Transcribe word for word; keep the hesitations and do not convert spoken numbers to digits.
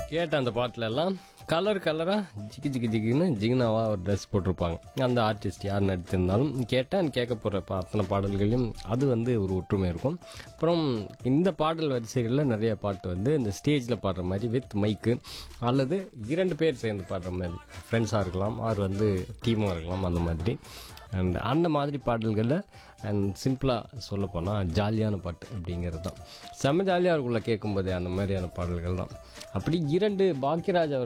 கேட்ட அந்த பாட்டுல எல்லாம் கலர் கலரா ஜிகி ஜிகி ஜிகின்னு ஜிகினாவா ஒரு ட்ரெஸ் போட்டிருப்பாங்க. அந்த ஆர்டிஸ்ட் யார் நடித்திருந்தாலும் கேட்டால் கேட்க போகிற அத்தனை பாடல்களையும் அது வந்து ஒரு ஒற்றுமை இருக்கும். அப்புறம் இந்த பாடல் வரிசைகளில் நிறைய பாட்டு வந்து இந்த ஸ்டேஜில் பாடுற மாதிரி வித் மைக்கு அல்லது இரண்டு பேர் சேர்ந்து பாடுற மாதிரி ஃப்ரெண்ட்ஸாக இருக்கலாம், ஆர் வந்து டீமாக இருக்கலாம். அந்த மாதிரி அண்ட் அந்த மாதிரி பாடல்களில் அண்ட் சிம்பிளாக சொல்லப்போனால் ஜாலியான பாட்டு அப்படிங்கிறது தான் செம்ம ஜாலியாக இருக்குள்ள கேட்கும்போதே அந்த மாதிரியான பாடல்கள் தான். அப்படி இரண்டு பாக்யராஜ் அவர்